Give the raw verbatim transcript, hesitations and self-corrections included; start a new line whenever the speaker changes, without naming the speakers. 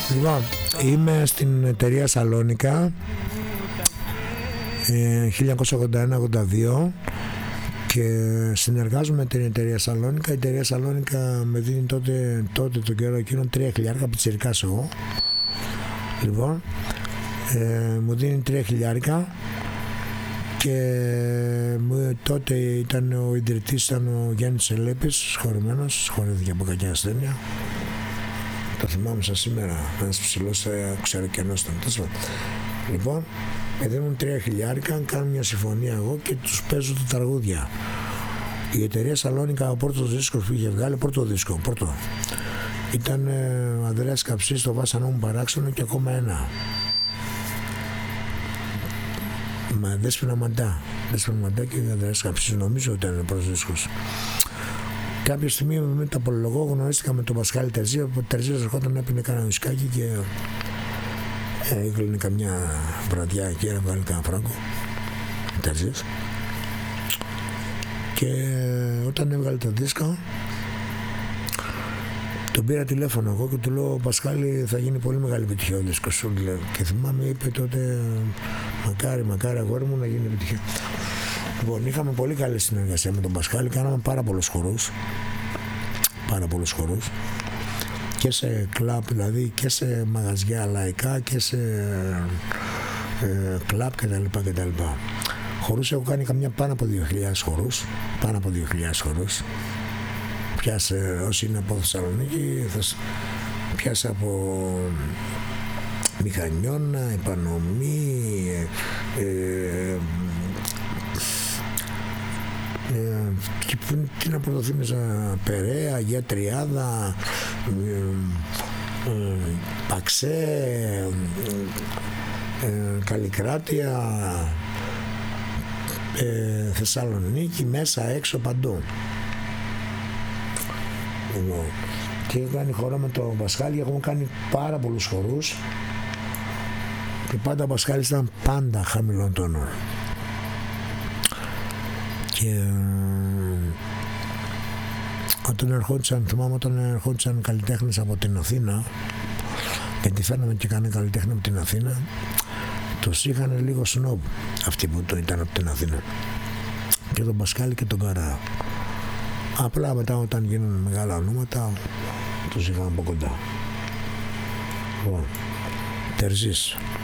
Λοιπόν, είμαι στην εταιρεία Σαλόνικα ε, χίλια εννιακόσια ογδόντα ένα ογδόντα δύο και συνεργάζομαι με την εταιρεία Σαλόνικα. Η εταιρεία Σαλόνικα με δίνει τότε, τότε τον καιρό εκείνο τρία χιλιάρικα, πιτσιρικάς εγώ. Λοιπόν, ε, μου δίνει τρία χιλιάρικα και μου, τότε ήταν ο ιδρυτής, ήταν ο Γιάννης Ελέπης, συγχωρημένος, συγχωρέθηκε από κακιά ασθένεια. Το θυμάμαι σαν σήμερα, ένας ψηλός ξεροκενός ήταν. Λοιπόν, με δίνουν τρία χιλιάρικα, κάνω μια συμφωνία εγώ και τους παίζω τα τραγούδια. Η εταιρεία Σαλόνικα, ο πρώτος δίσκος που είχε βγάλει, πρώτο δίσκο, πρώτο, ήταν ο Ανδρέας Καψής, το Βάσανό μου παράξενο και ακόμα ένα. Μα Δέσποινα Μαντά, Δέσποινα Μαντά και ο Ανδρέας Καψής, νομίζω ότι ήταν ο πρώτος δίσκος. Κάποια στιγμή με τα πολυλογώ γνωρίστηκα με τον Πασχάλη Τερζή. Ο Τερζής ερχόταν να έπινε κανένα ουσκάκι και ε, έκλεινε καμιά βραδιά εκεί, να βγάλει κανένα φράγκο. Τερζής. Και όταν έβγαλε το δίσκο, τον πήρα τηλέφωνο εγώ και του λέω: Πασχάλη, θα γίνει πολύ μεγάλη επιτυχία ο δίσκος σου. Και θυμάμαι, είπε τότε: Μακάρι, μακάρι αγόρι μου να γίνει επιτυχία. Λοιπόν, είχαμε πολύ καλή συνεργασία με τον Πασχάλη, κάναμε πάρα πολλούς χορούς, πάρα πολλούς χορούς και σε κλαμπ, δηλαδή και σε μαγαζιά λαϊκά και σε ε, κλαμπ κτλ. κτλ. Χορούς έχω κάνει καμιά πάνω από δύο χιλιάδες χορούς, πάνω από δύο χιλιάδες χορούς. Πιάσε, όσοι είναι από Θεσσαλονίκη, θα πιάσε από μηχανιώνα, επανομή, ε, ε, Ε, και τι να πρωτοθύμιζα, Περαία, Αγία Τριάδα, ε, ε, Παξέ, ε, Καλλικράτεια, ε, Θεσσαλονίκη, μέσα, έξω, παντού. Εγώ. Και έχω κάνει χορό με τον Πασχάλη, έχουμε κάνει πάρα πολλούς χορούς και πάντα ο Πασχάλης ήταν πάντα χαμηλών τόνων. Και όταν ερχόντουσαν, θυμάμαι όταν ερχόντουσαν καλλιτέχνες από την Αθήνα, γιατί φέρναμε και κάνει καλλιτέχνη από την Αθήνα, τους είχαν λίγο σνόμπ αυτοί που το ήταν από την Αθήνα, και τον Πασχάλη και τον Καρά. Απλά μετά όταν γίνανε μεγάλα ονόματα τους είχαν από κοντά. Λοιπόν, Τερζής.